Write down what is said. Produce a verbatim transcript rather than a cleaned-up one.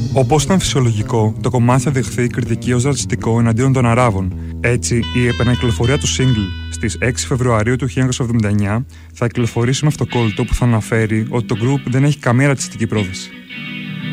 Όπως ήταν φυσιολογικό, το κομμάτι θα δεχθεί κριτική ως ρατσιστικό εναντίον των Αράβων. Έτσι, η επανακυκλοφορία του single στις έξι Φεβρουαρίου του χίλια εννιακόσια εβδομήντα εννιά θα κυκλοφορήσει με αυτοκόλλητο που θα αναφέρει ότι το group δεν έχει καμία ρατσιστική πρόθεση.